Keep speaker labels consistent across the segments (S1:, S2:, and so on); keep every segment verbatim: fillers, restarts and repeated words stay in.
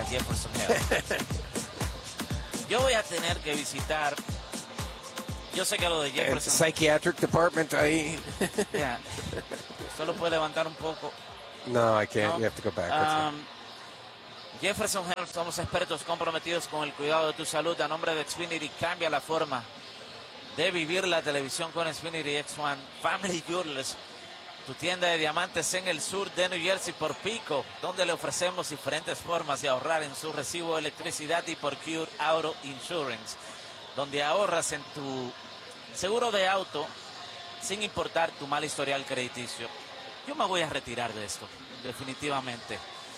S1: a Jefferson Hill. Yo voy a tener que visitar. Yo sé que lo de Jefferson.
S2: El psychiatric department ahí.
S1: Yeah. Solo puede levantar un poco.
S2: No, I can't.
S1: No.
S2: You have to go back.
S1: Um, Jefferson Health, somos expertos comprometidos con el cuidado de tu salud. A nombre de Xfinity, cambia la forma de vivir la televisión con Xfinity X uno. Family Jewelers, tu tienda de diamantes en el sur de New Jersey por Pico, donde le ofrecemos diferentes formas de ahorrar en su recibo de electricidad, y por Cure Auto Insurance, donde ahorras en tu seguro de auto sin importar tu mal historial crediticio. Yo me voy a retirar de esto, definitivamente.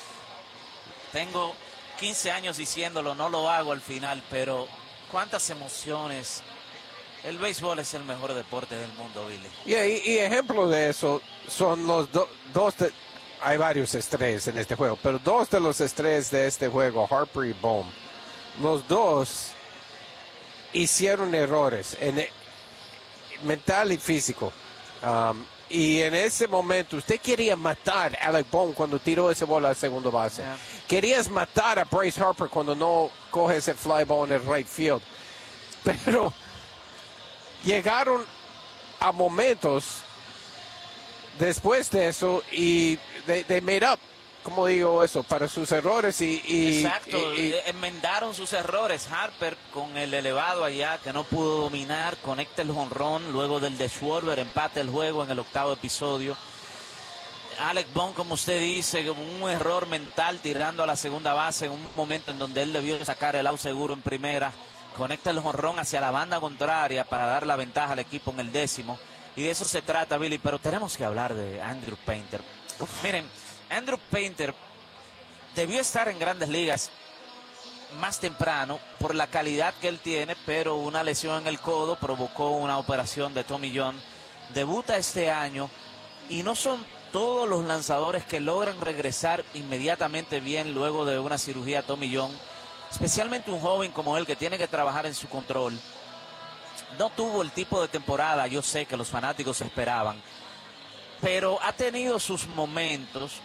S1: Tengo quince años diciéndolo, no lo hago al final, pero cuántas emociones. El béisbol es el mejor deporte del mundo, Billy.
S2: Yeah, y, y ejemplo de eso son los do, dos, de, hay varios estrés en este juego, pero dos de los estrés de este juego, Harper y Bohm, los dos hicieron errores en, mental y físico. Um, y en ese momento usted quería matar a Alec Bohm cuando tiró esa bola al segundo base. Yeah. Querías matar a Bryce Harper cuando no coge ese fly ball en el right field. Pero llegaron a momentos después de eso y they, they made up, como digo eso, para sus errores y... y
S1: Exacto,
S2: y, y,
S1: enmendaron sus errores. Harper con el elevado allá que no pudo dominar, conecta el jonrón luego del de Schwarber, empate el juego en el octavo episodio. Alec Bohm, como usted dice, un error mental tirando a la segunda base en un momento en donde él debió sacar el out seguro en primera. Conecta el jonrón hacia la banda contraria para dar la ventaja al equipo en el décimo. Y de eso se trata, Billy. Pero tenemos que hablar de Andrew Painter. Uf. Miren, Andrew Painter debió estar en Grandes Ligas más temprano por la calidad que él tiene, pero una lesión en el codo provocó una operación de Tommy John. Debuta este año y no son todos los lanzadores que logran regresar inmediatamente bien luego de una cirugía Tommy John. Especialmente un joven como él que tiene que trabajar en su control. No tuvo el tipo de temporada, yo sé que los fanáticos esperaban, pero ha tenido sus momentos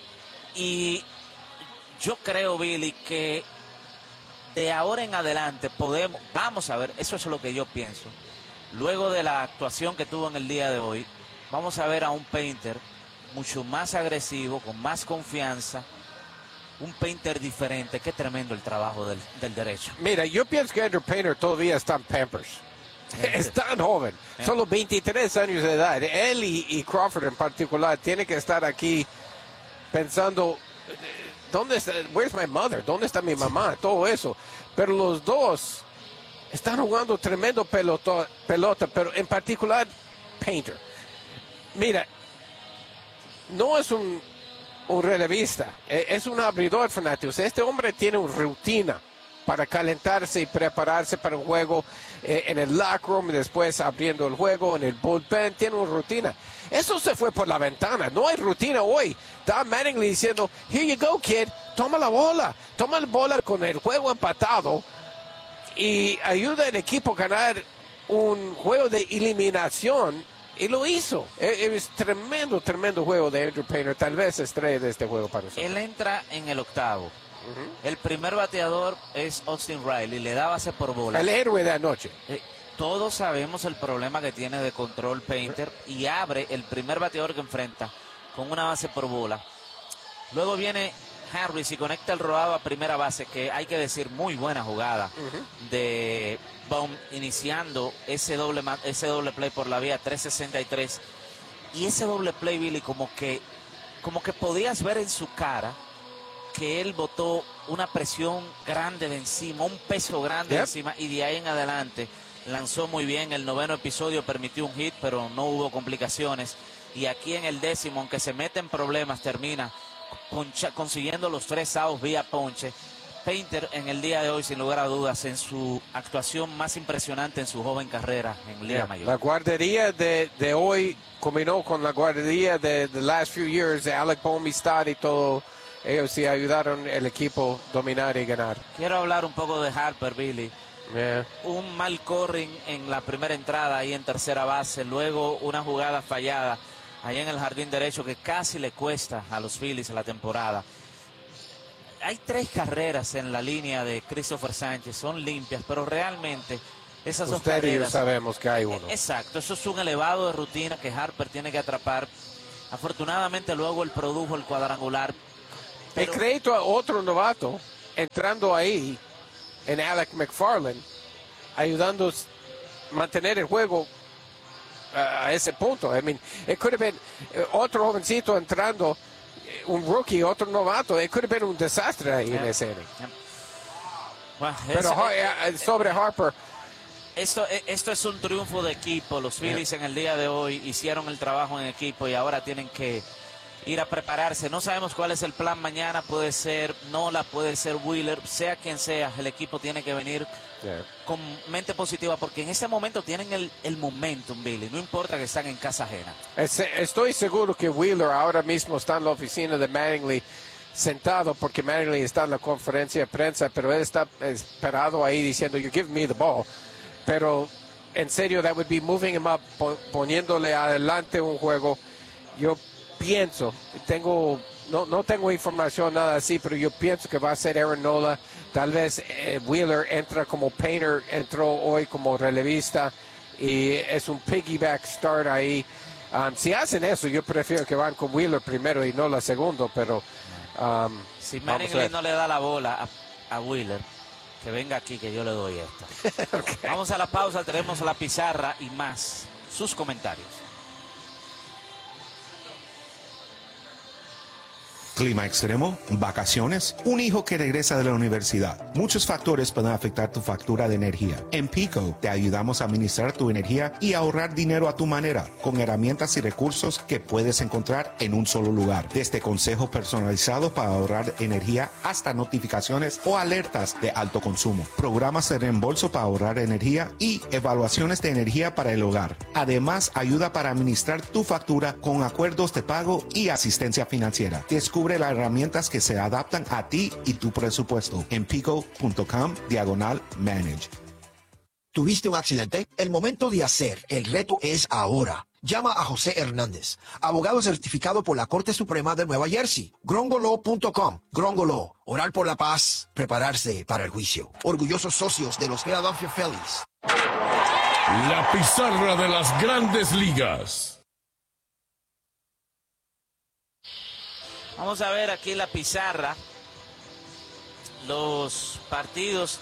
S1: y yo creo, Billy, que de ahora en adelante podemos, vamos a ver, eso es lo que yo pienso. Luego de la actuación que tuvo en el día de hoy, vamos a ver a un Painter mucho más agresivo, con más confianza. Un Painter diferente. Qué tremendo el trabajo del, del derecho.
S2: Mira, yo pienso que Andrew Painter todavía está en Pampers. Es tan joven, solo veintitrés años de edad. Él y, y Crawford en particular tienen que estar aquí pensando, ¿dónde está? Where's my mother? ¿Dónde está mi mamá? Todo eso. Pero los dos están jugando tremendo pelota, pelota pero en particular Painter. Mira, no es un un relevista, es un abridor fanático. Este hombre tiene una rutina para calentarse y prepararse para un juego eh, en el locker room, después abriendo el juego en el bullpen, tiene una rutina. Eso se fue por la ventana, no hay rutina hoy. Don Mattingly diciendo, here you go kid, toma la bola, toma la bola con el juego empatado y ayuda al equipo a ganar un juego de eliminación. Y lo hizo. Es tremendo, tremendo juego de Andrew Painter. Tal vez estrella de este juego para nosotros.
S1: Él entra en el octavo. Uh-huh. El primer bateador es Austin Riley. Le da base por bola.
S2: El héroe de anoche.
S1: Eh, todos sabemos el problema que tiene de control Painter. Uh-huh. Y abre el primer bateador que enfrenta con una base por bola. Luego viene Harris y conecta el rodado a primera base, que hay que decir muy buena jugada uh-huh. de Bohm, iniciando ese doble, ese doble play por la vía tres sesenta y tres. Y ese doble play, Billy, como que, como que podías ver en su cara que él botó una presión grande de encima, un peso grande yep. de encima, y de ahí en adelante lanzó muy bien. El noveno episodio permitió un hit, pero no hubo complicaciones. Y aquí en el décimo, aunque se mete en problemas, termina Poncha, consiguiendo los tres outs vía ponche. Painter en el día de hoy, sin lugar a dudas, en su actuación más impresionante en su joven carrera en Liga yeah. Mayor.
S2: La guardería de, de hoy combinó con la guardería de the last few years de Alec Bohm y todo. Ellos sí ayudaron el equipo a dominar y ganar.
S1: Quiero hablar un poco de Harper, Billy.
S2: Yeah.
S1: Un mal corring en la primera entrada ahí en tercera base, luego una jugada fallada allá en el jardín derecho que casi le cuesta a los Phillies la temporada. hay tres carreras en la línea de Christopher Sánchez, son limpias, pero realmente esas dos
S2: Usted y yo
S1: carreras...
S2: sabemos que hay uno.
S1: Exacto, eso es un elevado de rutina que Harper tiene que atrapar. Afortunadamente luego él produjo el cuadrangular.
S2: Pero... El crédito a otro novato entrando ahí en Alec McFarland, ayudando a mantener el juego uh, a ese punto. I mean, it could have been uh, otro jovencito entrando, un rookie, otro novato. It could have been un desastre ahí yeah. en ese inning. Yeah.
S1: Well,
S2: Pero
S1: es,
S2: uh, sobre Harper.
S1: Esto, esto es un triunfo de equipo. Los Phillies yeah. en el día de hoy hicieron el trabajo en equipo y ahora tienen que ir a prepararse. No sabemos cuál es el plan mañana. Puede ser Nola, puede ser Wheeler, sea quien sea. El equipo tiene que venir yeah. con mente positiva porque en este momento tienen el, el momentum, Billy. No importa que están en casa ajena.
S2: Estoy seguro que Wheeler ahora mismo está en la oficina de Mattingly sentado porque Mattingly está en la conferencia de prensa, pero él está esperado ahí diciendo, you give me the ball. Pero en serio, that would be moving him up, poniéndole adelante un juego. Yo pienso, tengo, no, no tengo información nada así, pero yo pienso que va a ser Aaron Nola. Tal vez eh, Wheeler entra como Painter, entró hoy como relevista y es un piggyback start ahí. Um, si hacen eso, yo prefiero que van con Wheeler primero y Nola segundo, pero... Um,
S1: si Mattingly no le da la bola a, a Wheeler, que venga aquí que yo le doy esta. Okay. Vamos a la pausa, tenemos la pizarra y más. Sus comentarios.
S3: Clima extremo, vacaciones, un hijo que regresa de la universidad. Muchos factores pueden afectar tu factura de energía. En Pico te ayudamos a administrar tu energía y ahorrar dinero a tu manera, con herramientas y recursos que puedes encontrar en un solo lugar. Desde consejos personalizados para ahorrar energía hasta notificaciones o alertas de alto consumo. Programas de reembolso para ahorrar energía y evaluaciones de energía para el hogar. Además, ayuda para administrar tu factura con acuerdos de pago y asistencia financiera. Descubre las herramientas que se adaptan a ti y tu presupuesto en pico punto com diagonal manage.
S4: ¿Tuviste un accidente? El momento de hacer el reto es ahora. Llama a José Hernández, abogado certificado por la Corte Suprema de Nueva Jersey. grongo law punto com. Grongo Law. Orar por la paz, prepararse para el juicio. Orgullosos socios de los Philadelphia Phillies.
S5: La pizarra de las Grandes Ligas.
S1: Vamos a ver aquí la pizarra, los partidos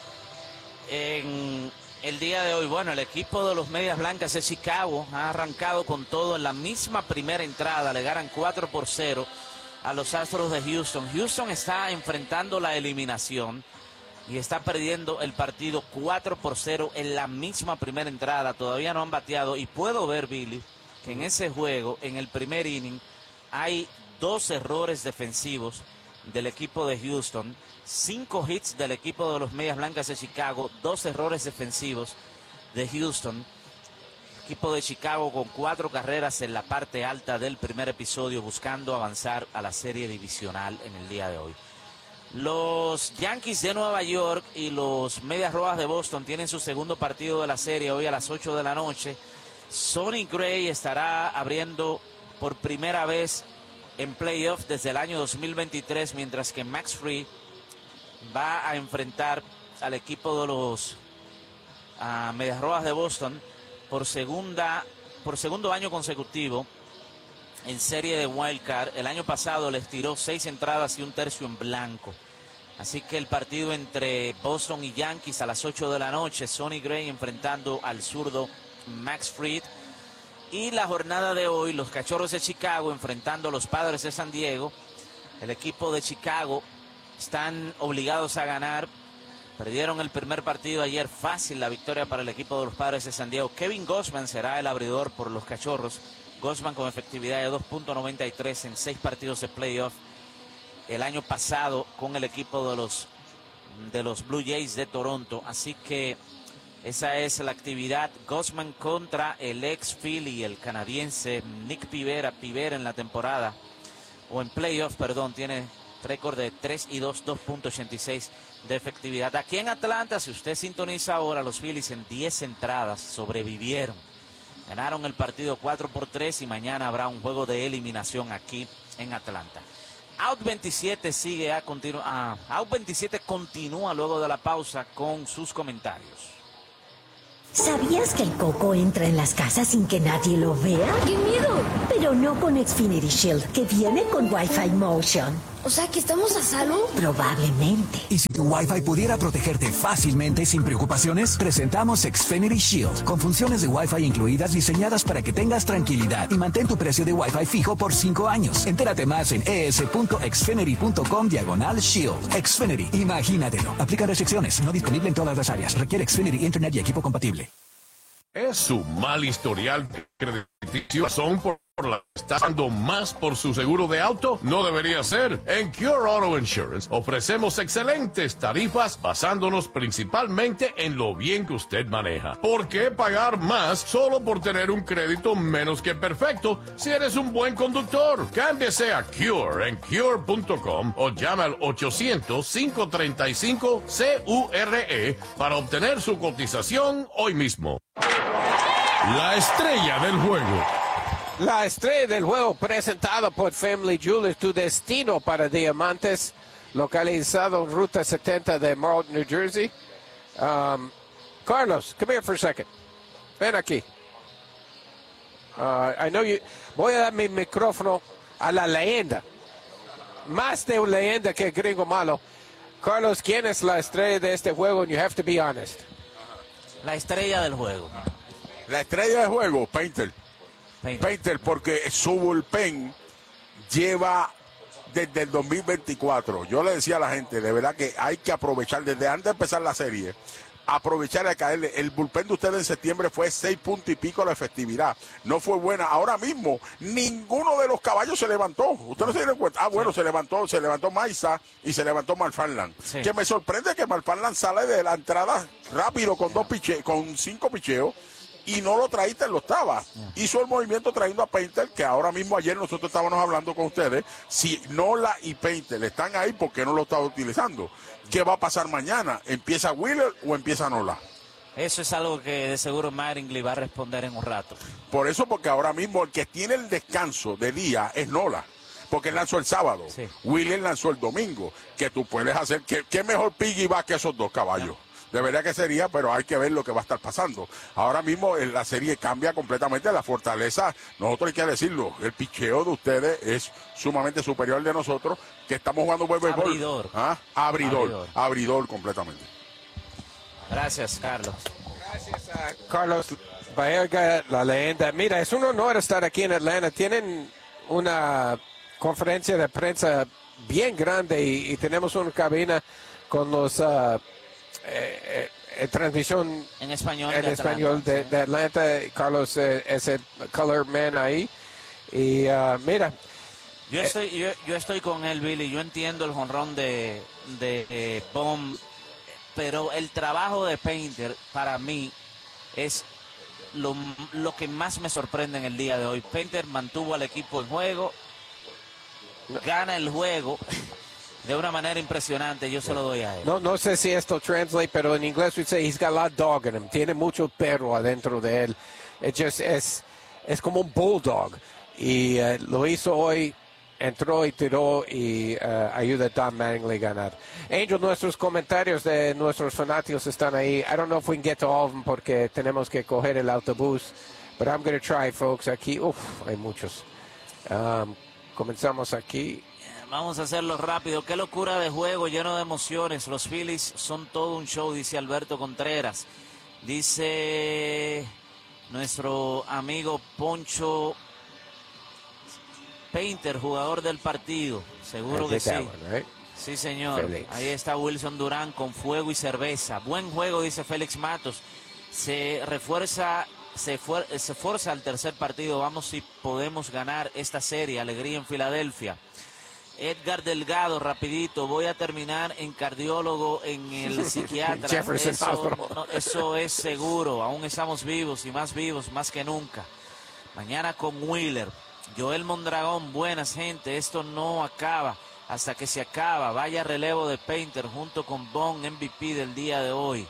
S1: en el día de hoy. Bueno, el equipo de los Medias Blancas de Chicago ha arrancado con todo en la misma primera entrada. Le ganan cuatro por cero a los Astros de Houston. Houston está enfrentando la eliminación y está perdiendo el partido cuatro por cero en la misma primera entrada. Todavía no han bateado y puedo ver, Billy, que en ese juego, en el primer inning, hay dos errores defensivos del equipo de Houston, cinco hits del equipo de los Medias Blancas de Chicago, dos errores defensivos de Houston. Equipo de Chicago con cuatro carreras en la parte alta del primer episodio, buscando avanzar a la serie divisional en el día de hoy. Los Yankees de Nueva York y los Medias Rojas de Boston tienen su segundo partido de la serie hoy a las ocho de la noche. Sonny Gray estará abriendo por primera vez en playoff desde el año dos mil veintitrés, mientras que Max Fried va a enfrentar al equipo de los uh, Medias Rojas de Boston por segunda por segundo año consecutivo en serie de Wild Card. El año pasado les tiró seis entradas y un tercio en blanco. Así que el partido entre Boston y Yankees a las ocho de la noche, Sonny Gray enfrentando al zurdo Max Fried. Y la jornada de hoy, los Cachorros de Chicago enfrentando a los Padres de San Diego. El equipo de Chicago están obligados a ganar. Perdieron el primer partido ayer, fácil la victoria para el equipo de los Padres de San Diego. Kevin Gausman será el abridor por los Cachorros. Gausman con efectividad de dos punto noventa y tres en seis partidos de playoff. El año pasado con el equipo de los, de los Blue Jays de Toronto. Así que esa es la actividad. Gausman contra el ex Philly, el canadiense Nick Pivera. Pivera en la temporada, o en playoff, perdón, tiene récord de tres y dos, dos punto ochenta y seis de efectividad. Aquí en Atlanta, si usted sintoniza ahora, los Phillies en diez entradas sobrevivieron. Ganaron el partido cuatro por tres y mañana habrá un juego de eliminación aquí en Atlanta. Out veintisiete sigue a continuar. Ah, Out veintisiete continúa luego de la pausa con sus comentarios.
S6: ¿Sabías que el coco entra en las casas sin que nadie lo vea?
S7: ¡Qué miedo!
S6: Pero no con Xfinity Shield, que viene con Wi-Fi Motion.
S7: O sea, ¿que estamos a salvo?
S6: Probablemente.
S8: Y si tu Wi-Fi pudiera protegerte fácilmente y sin preocupaciones, presentamos Xfinity Shield, con funciones de Wi-Fi incluidas diseñadas para que tengas tranquilidad y mantén tu precio de Wi-Fi fijo por cinco años. Entérate más en es.xfinity.com diagonal Shield. Xfinity, imagínatelo. Aplica restricciones, no disponible en todas las áreas. Requiere Xfinity Internet y equipo compatible.
S5: ¿Es su mal historial crediticio razón por la que está pagando más por su seguro de auto? No debería ser. En Cure Auto Insurance ofrecemos excelentes tarifas basándonos principalmente en lo bien que usted maneja. ¿Por qué pagar más solo por tener un crédito menos que perfecto si eres un buen conductor? Cámbiese a Cure en cure punto com o llame al ochocientos, cinco treinta y cinco, C U R E para obtener su cotización hoy mismo. La estrella del juego.
S2: La estrella del juego presentada por Family Jewelers, tu destino para diamantes, localizado en Ruta setenta de Marlton, New Jersey. Um, Carlos, come here for a second. Ven aquí. Uh, I know you. Voy a dar mi micrófono a la leyenda. Más de una leyenda que gringo malo. Carlos, ¿quién es la estrella de este juego? And you have to be honest.
S1: La estrella del juego.
S9: La estrella del juego, Painter.
S1: Painter.
S9: Painter, porque su bullpen lleva desde el dos mil veinticuatro. Yo le decía a la gente, de verdad que hay que aprovechar, desde antes de empezar la serie, aprovechar a caerle. El bullpen de ustedes en septiembre fue seis puntos y pico la efectividad. No fue buena. Ahora mismo, ninguno de los caballos se levantó. Usted no se dio cuenta. Ah, bueno, sí. se levantó, se levantó Maisa y se levantó Malfarland. Sí. Que me sorprende que Malfarland sale de la entrada rápido con dos picheos, con cinco picheos. Y no lo traíste en la octava. Hizo el movimiento trayendo a Painter, que ahora mismo ayer nosotros estábamos hablando con ustedes. Si Nola y Painter están ahí, ¿por qué no lo está utilizando? ¿Qué va a pasar mañana? ¿Empieza Wheeler o empieza Nola?
S1: Eso es algo que de seguro Mattingly va a responder en un rato.
S9: Por eso, porque ahora mismo el que tiene el descanso de día es Nola. Porque él lanzó el sábado. Sí. Wheeler lanzó el domingo. Que tú puedes hacer. ¿Qué, qué mejor piggyback que esos dos caballos? No. De verdad que sería, pero hay que ver lo que va a estar pasando. Ahora mismo la serie cambia completamente. La fortaleza, nosotros hay que decirlo, el picheo de ustedes es sumamente superior al de nosotros, que estamos jugando buen béisbol.
S1: Abridor.
S9: ¿Ah? Abridor. Abridor. Abridor completamente.
S1: Gracias, Carlos.
S2: Gracias a Carlos Baerga, la leyenda. Mira, es un honor estar aquí en Atlanta. Tienen una conferencia de prensa bien grande y, y tenemos una cabina con los... Uh, Eh, eh, transmisión
S1: en español,
S2: en
S1: de,
S2: español
S1: Atlanta,
S2: de,
S1: sí.
S2: de Atlanta. Carlos eh, es el color man ahí y uh, mira
S1: yo
S2: eh,
S1: estoy yo, yo estoy con él, Billy. Yo entiendo el jonrón de de eh, Bohm, pero el trabajo de Painter para mí es lo, lo que más me sorprende en el día de hoy. Painter mantuvo al equipo en juego, gana el juego de una manera impresionante. Yo se lo doy a él.
S2: No, no sé si esto translate, pero en inglés we say he's got a lot of dog in him. Tiene mucho perro adentro de él. It just, es, es como un bulldog. Y uh, lo hizo hoy, entró y tiró y uh, ayuda a Don Mattingly a ganar. Angel, nuestros comentarios de nuestros fanáticos están ahí. I don't know if we can get to all of them porque tenemos que coger el autobús. But I'm going to try, folks. Aquí, uff, hay muchos. Um, comenzamos aquí.
S1: Vamos a hacerlo rápido. Qué locura de juego, lleno de emociones. Los Phillies son todo un show, dice Alberto Contreras. Dice nuestro amigo Poncho Painter, jugador del partido. Seguro que sí. One, right? Sí, señor. Félix. Ahí está Wilson Durán con fuego y cerveza. Buen juego, dice Félix Matos. Se refuerza, se, fuer, se fuerza al tercer partido. Vamos si podemos ganar esta serie. Alegría en Filadelfia. Edgar Delgado, rapidito, voy a terminar en cardiólogo, en el psiquiatra. Eso, no, eso es seguro, aún estamos vivos y más vivos, más que nunca. Mañana con Wheeler. Joel Mondragón, buenas gente, esto no acaba hasta que se acaba. Vaya relevo de Painter junto con Bond, M V P del día de hoy.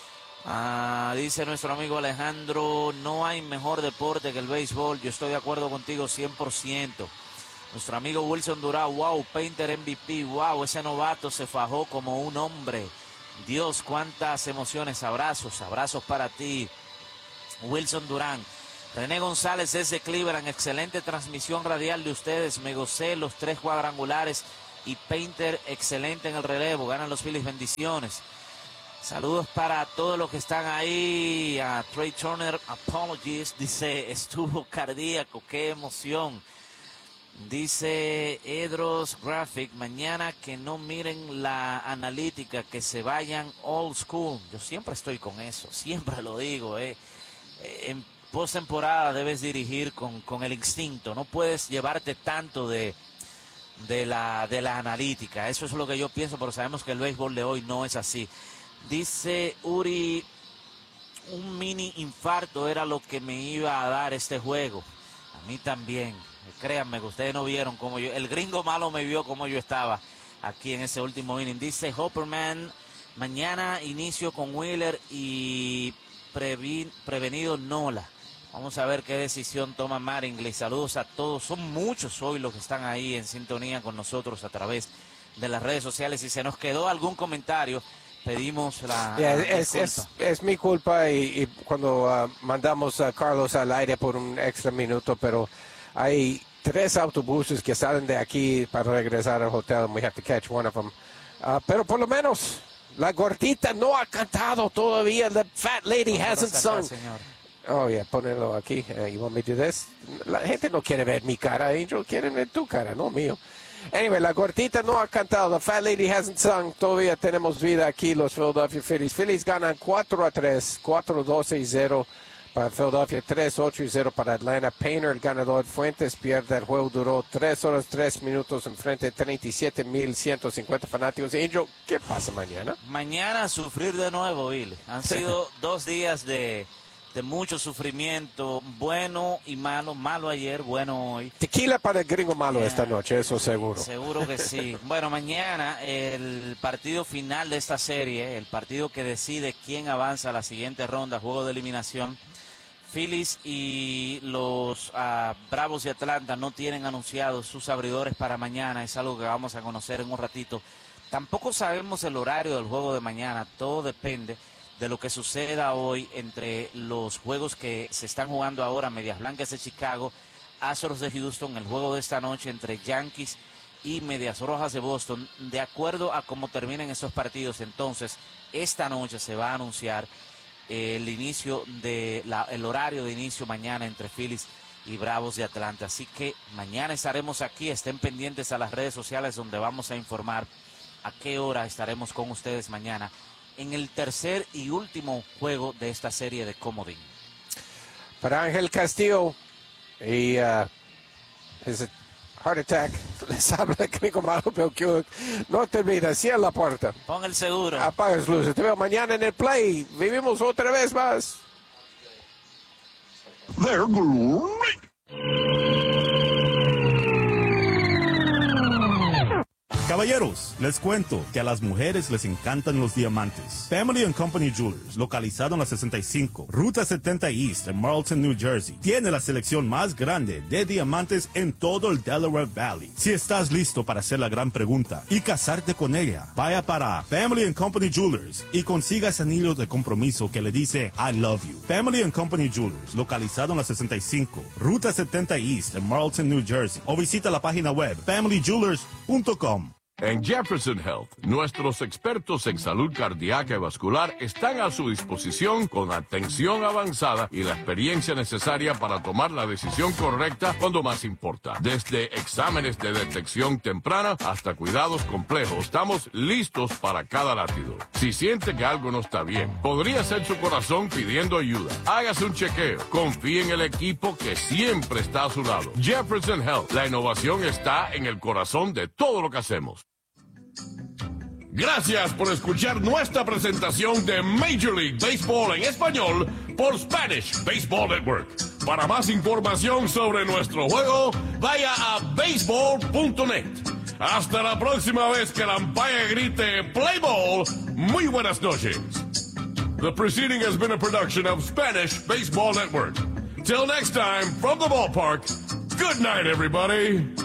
S1: Ah, dice nuestro amigo Alejandro, no hay mejor deporte que el béisbol. Yo estoy de acuerdo contigo cien por ciento. Nuestro amigo Wilson Durán, wow, Painter M V P, wow, ese novato se fajó como un hombre. Dios, cuántas emociones, abrazos, abrazos para ti, Wilson Durán. René González desde Cleveland, excelente transmisión radial de ustedes, me gocé los tres cuadrangulares y Painter excelente en el relevo, ganan los Phillies, bendiciones. Saludos para todos los que están ahí, a Trey Turner, apologies, dice, estuvo cardíaco, qué emoción. Dice Edros Graphic, mañana que no miren la analítica, que se vayan old school. Yo siempre estoy con eso, siempre lo digo. Eh. En postemporada debes dirigir con, con el instinto, no puedes llevarte tanto de, de, la, de la analítica. Eso es lo que yo pienso, pero sabemos que el béisbol de hoy no es así. Dice Uri, un mini infarto era lo que me iba a dar este juego. A mí también. Créanme que ustedes no vieron cómo yo, el gringo malo me vio cómo yo estaba aquí en ese último inning. Dice Hopperman, mañana inicio con Wheeler y previ, prevenido Nola. Vamos a ver qué decisión toma Mattingly. Saludos a todos, son muchos hoy los que están ahí en sintonía con nosotros a través de las redes sociales. Si se nos quedó algún comentario, pedimos la,
S2: yeah,
S1: la
S2: es, es, es mi culpa y, y cuando uh, mandamos a Carlos al aire por un extra minuto, pero hay tres autobuses que salen de aquí para regresar al hotel. We have to catch one of them. Uh, pero por lo menos la gordita no ha cantado todavía. The fat lady hasn't sung. Oh, yeah, ponelo aquí. Uh, you want me to do this? La gente no quiere ver mi cara, Angel. Quieren ver tu cara, no mío. Anyway, la gordita no ha cantado. The fat lady hasn't sung. Todavía tenemos vida aquí, los Philadelphia Phillies. Phillies ganan cuatro a tres, cuatro doce y cero. Para Philadelphia, tres ocho y cero para Atlanta. Painter, el ganador. Fuentes pierde. El juego duró tres horas, tres minutos en frente de treinta y siete mil ciento cincuenta fanáticos. Angel, ¿qué pasa mañana?
S1: Mañana sufrir de nuevo, Billy. Han sido dos días de, de mucho sufrimiento, bueno y malo. Malo ayer, bueno hoy.
S2: Tequila para el gringo malo yeah, esta noche, eso seguro.
S1: Seguro que sí. Bueno, mañana el partido final de esta serie, el partido que decide quién avanza a la siguiente ronda, juego de eliminación. Phillies y los uh, Bravos de Atlanta no tienen anunciados sus abridores para mañana. Es algo que vamos a conocer en un ratito. Tampoco sabemos el horario del juego de mañana. Todo depende de lo que suceda hoy entre los juegos que se están jugando ahora. Medias Blancas de Chicago, Astros de Houston, el juego de esta noche entre Yankees y Medias Rojas de Boston. De acuerdo a cómo terminen estos partidos, entonces, esta noche se va a anunciar el inicio de la, el horario de inicio mañana entre Phillies y Bravos de Atlanta. Así que mañana estaremos aquí, estén pendientes a las redes sociales donde vamos a informar a qué hora estaremos con ustedes mañana en el tercer y último juego de esta serie de Comodín.
S2: Para Ángel Castillo y uh, his heart attack, les habla el gringo malo, pero que no te olvides, cierra la puerta.
S1: Pon el seguro.
S2: Apaga las luces. Te veo mañana en el play. Vivimos otra vez más.
S10: They're great. Caballeros, les cuento que a las mujeres les encantan los diamantes. Family and Company Jewelers, localizado en la sesenta y cinco, Ruta setenta East en Marlton, New Jersey, tiene la selección más grande de diamantes en todo el Delaware Valley. Si estás listo para hacer la gran pregunta y casarte con ella, vaya para Family and Company Jewelers y consiga ese anillo de compromiso que le dice I love you. Family and Company Jewelers, localizado en la sesenta y cinco, Ruta setenta East en Marlton, New Jersey, o visita la página web family jewelers punto com.
S5: En Jefferson Health, nuestros expertos en salud cardíaca y vascular están a su disposición con atención avanzada y la experiencia necesaria para tomar la decisión correcta cuando más importa. Desde exámenes de detección temprana hasta cuidados complejos, estamos listos para cada latido. Si siente que algo no está bien, podría ser su corazón pidiendo ayuda. Hágase un chequeo. Confíe en el equipo que siempre está a su lado. Jefferson Health, la innovación está en el corazón de todo lo que hacemos. Gracias por escuchar nuestra presentación de Major League Baseball en español por Spanish Baseball Network. Para más información sobre nuestro juego, vaya a baseball punto net. Hasta la próxima vez que la umpire grite Play Ball. Muy buenas noches. The proceeding has been a production of Spanish Baseball Network. Till next time, from the ballpark, good night, everybody.